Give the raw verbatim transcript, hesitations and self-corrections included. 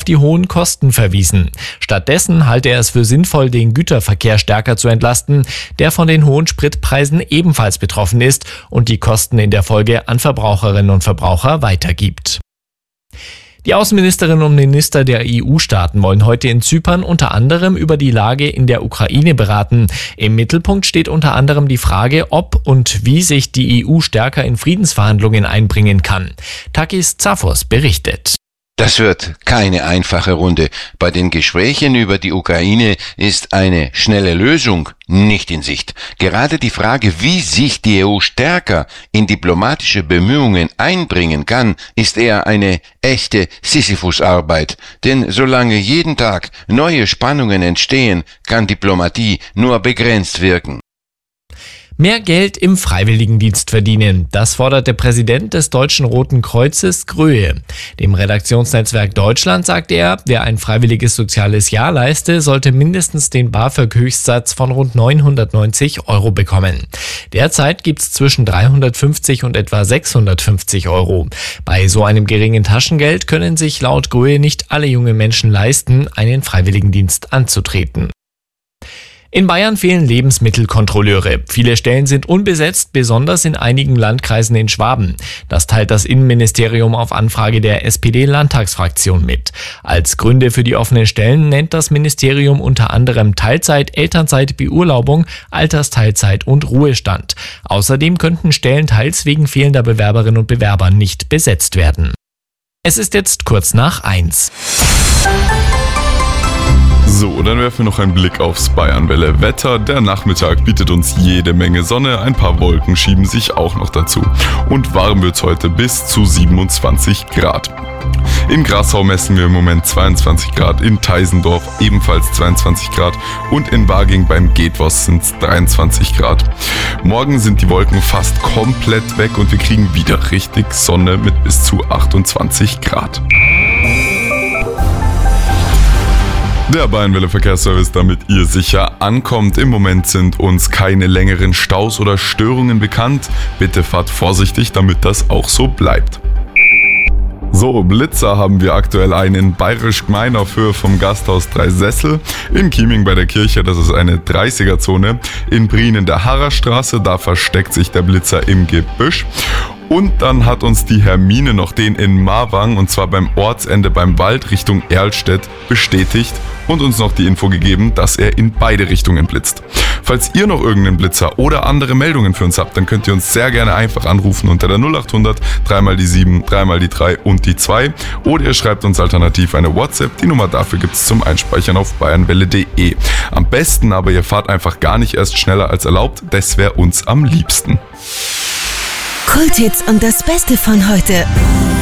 die hohen Kosten verwiesen. Stattdessen halte er es für sinnvoll, den Güterverkehr stärker zu entlasten, der von den hohen Spritpreisen ebenfalls betroffen ist und die Kosten in der Folge an Verbraucherinnen und Verbraucher weitergibt. Die Außenministerinnen und Minister der E U-Staaten wollen heute in Zypern unter anderem über die Lage in der Ukraine beraten. Im Mittelpunkt steht unter anderem die Frage, ob und wie sich die E U stärker in Friedensverhandlungen einbringen kann. Takis Zaphos berichtet. Das wird keine einfache Runde. Bei den Gesprächen über die Ukraine ist eine schnelle Lösung nicht in Sicht. Gerade die Frage, wie sich die E U stärker in diplomatische Bemühungen einbringen kann, ist eher eine echte Sisyphus-Arbeit. Denn solange jeden Tag neue Spannungen entstehen, kann Diplomatie nur begrenzt wirken. Mehr Geld im Freiwilligendienst verdienen, das fordert der Präsident des Deutschen Roten Kreuzes, Gröhe. Dem Redaktionsnetzwerk Deutschland sagt er, wer ein freiwilliges soziales Jahr leiste, sollte mindestens den BAföG-Höchstsatz von rund neunhundertneunzig Euro bekommen. Derzeit gibt's zwischen dreihundertfünfzig und etwa sechshundertfünfzig Euro. Bei so einem geringen Taschengeld können sich laut Gröhe nicht alle junge Menschen leisten, einen Freiwilligendienst anzutreten. In Bayern fehlen Lebensmittelkontrolleure. Viele Stellen sind unbesetzt, besonders in einigen Landkreisen in Schwaben. Das teilt das Innenministerium auf Anfrage der S P D-Landtagsfraktion mit. Als Gründe für die offenen Stellen nennt das Ministerium unter anderem Teilzeit, Elternzeit, Beurlaubung, Altersteilzeit und Ruhestand. Außerdem könnten Stellen teils wegen fehlender Bewerberinnen und Bewerber nicht besetzt werden. Es ist jetzt kurz nach eins. So, dann werfen wir noch einen Blick aufs Bayernwelle Wetter. Der Nachmittag bietet uns jede Menge Sonne, ein paar Wolken schieben sich auch noch dazu. Und warm wird's heute bis zu siebenundzwanzig Grad. In Grasau messen wir im Moment zweiundzwanzig Grad, in Teisendorf ebenfalls zweiundzwanzig Grad und in Waging beim Getwas sind es dreiundzwanzig Grad. Morgen sind die Wolken fast komplett weg und wir kriegen wieder richtig Sonne mit bis zu achtundzwanzig Grad. Der Bayernwelle Verkehrsservice, damit ihr sicher ankommt. Im Moment sind uns keine längeren Staus oder Störungen bekannt. Bitte fahrt vorsichtig, damit das auch so bleibt. So, Blitzer haben wir aktuell einen in Bayerisch Gmein auf Höhe vom Gasthaus Dreisessel. In Chieming bei der Kirche, das ist eine dreißiger-Zone. In Brien in der Harrerstraße, da versteckt sich der Blitzer im Gebüsch. Und dann hat uns die Hermine noch den in Marwang, und zwar beim Ortsende beim Wald Richtung Erlstedt, bestätigt und uns noch die Info gegeben, dass er in beide Richtungen blitzt. Falls ihr noch irgendeinen Blitzer oder andere Meldungen für uns habt, dann könnt ihr uns sehr gerne einfach anrufen unter der null acht hundert, dreimal die sieben, dreimal die drei und die zwei. Oder ihr schreibt uns alternativ eine WhatsApp. Die Nummer dafür gibt's zum Einspeichern auf bayernwelle punkt de. Am besten aber, ihr fahrt einfach gar nicht erst schneller als erlaubt. Das wäre uns am liebsten. Kulthits und das Beste von heute.